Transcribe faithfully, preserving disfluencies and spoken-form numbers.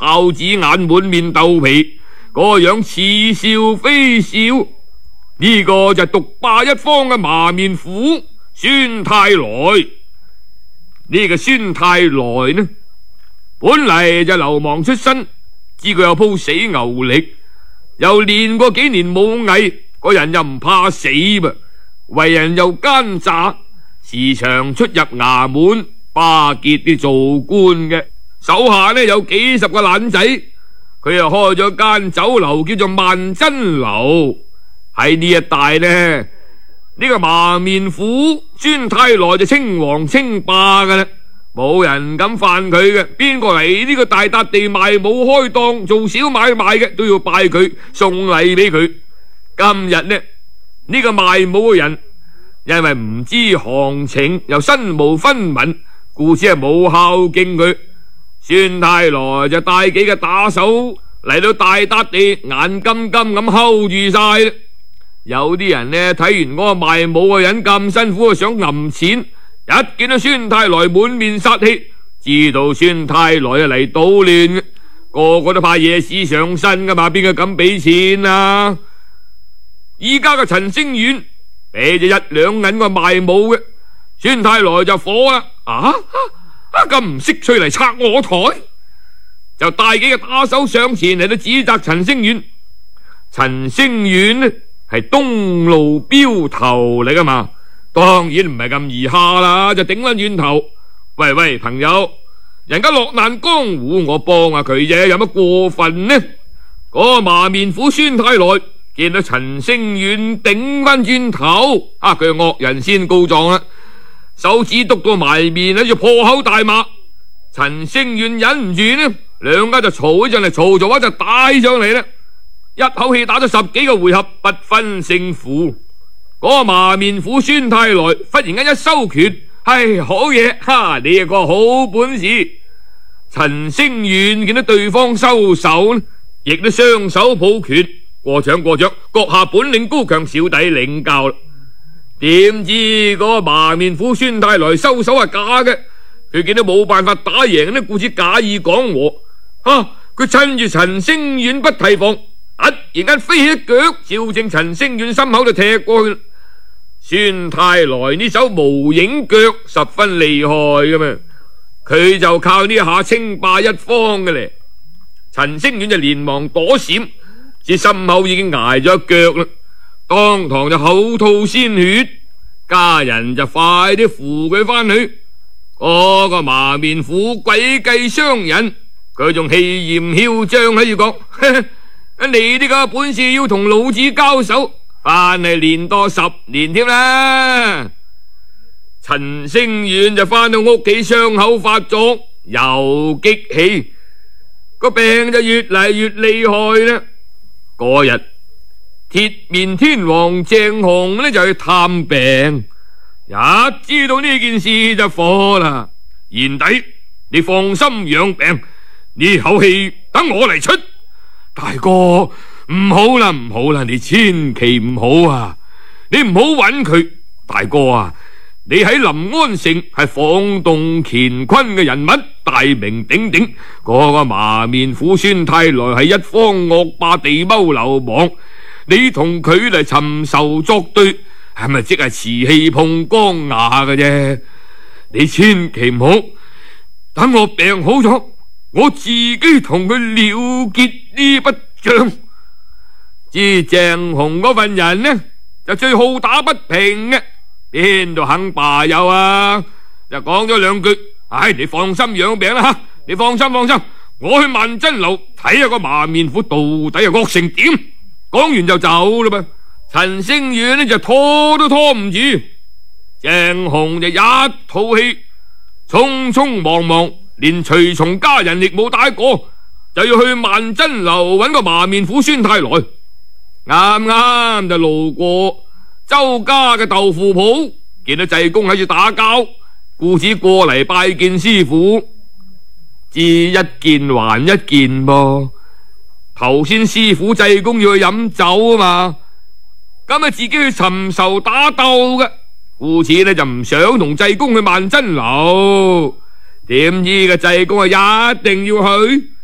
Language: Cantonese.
豹子眼，滿面豆皮，個樣似笑非笑。呢、這個就獨霸一方嘅麻面虎孫太來。呢、這個孫太來呢，本嚟就流氓出身，知佢有鋪死牛力，又練過幾年武藝，個人又唔怕死噃，為人又奸詐，時常出入衙門巴結啲做官嘅，手下呢有幾十個懶仔。佢又開咗間酒樓叫做萬珍樓。喺呢一帶呢，呢、這個麻面虎孫太來就稱王稱霸噶啦，冇人敢犯佢嘅。邊個嚟呢個大笪地賣武開檔做小買賣嘅，都要拜佢送禮俾佢。今日呢，呢、這個賣武嘅人因為唔知行情，又身無分文，故此係冇孝敬佢。孫太來就帶幾個打手嚟到大笪地，眼金金咁 hold 住晒。有啲人呢睇完嗰個賣武嘅人咁辛苦，想揞錢，一見到孫太來滿面殺氣，知道孫太來啊嚟搗亂，個個都怕惹事上身噶嘛，邊個敢俾錢啊？依家嘅陳星遠俾咗一兩銀個賣武嘅，孫太來就火啦，啊啊咁唔識趣嚟拆我台，就帶幾個打手上前嚟到指責陳星遠。陳星遠呢係東路標頭嚟噶嘛，當然唔係咁易蝦啦，就頂翻轉頭。喂喂，朋友，人家落難江湖，我幫下佢啫，有乜過分呢？嗰、那個麻面虎孫太來見到陳星遠頂翻轉頭，啊，佢係惡人先告狀啦，手指督到埋面，喺度破口大罵。陳星遠忍唔住呢，兩家就嘈起上嚟，嘈嘈一就打起上嚟啦。一口氣打咗十幾個回合，不分勝負。嗰、那個麻面虎孫太來忽然間一收拳，唉，好嘢，哈！你係個好本事。陳星遠見到對方收手，亦都雙手抱拳，過獎過獎，閣下本領高強，小弟領教啦。點知嗰個麻面虎孫太來收手係假嘅，佢見到冇辦法打贏呢，故此假意講和。啊！佢趁住陳星遠不提防，突然間飛起一腳，照正陳星遠心口就踢過去。孫太來呢手無影腳十分厲害噶嘛，佢就靠呢下稱霸一方嘅咧。陳星遠就連忙躲閃，至心口已經挨咗一腳啦，當堂就口吐鮮血，家人就快啲扶佢翻去。嗰、那個麻面虎詭計傷人，佢仲氣焰囂張喺度講：你呢個本事要同老子交手，翻嚟練多十年添啦！陳星遠就翻到屋企，傷口發作，又激氣，個病就越嚟越厲害啦。嗰日鐵面天王鄭雄呢就去探病，一知道呢件事就火啦。賢弟，你放心養病，呢口氣等我嚟出。大哥，唔好啦唔好啦，你千祈唔好啊！你唔好揾佢。大哥啊，你喺臨安城係晃動乾坤嘅人物，大名鼎鼎。嗰個麻面虎孫太來係一方惡霸，地踎流氓，你同佢嚟尋仇作對，係咪即係瓷器碰光瓦嘅啫？你千祈唔好，等我病好咗，我自己同佢了結呢筆賬。至鄭雄嗰份人呢，就最好打不平嘅，邊度肯罷休啊？就講咗兩句，唉，你放心養病啦吓，你放心放心，我去萬珍樓睇下個麻面虎到底係惡成點。講完就走啦噃。陳星遠呢就拖都拖唔住，鄭雄就一肚氣，匆匆忙忙，連隨從家人亦冇帶過，就要去萬珍樓揾個麻面虎孫太來。啱啱就路過周家嘅豆腐鋪，見到濟公喺度打交，故此過嚟拜見師傅。至一件還一件噃，頭先師傅濟公要去飲酒啊嘛，咁啊自己去尋仇打鬥嘅，故此呢就唔想同濟公去萬珍樓。點知個濟公啊一定要去。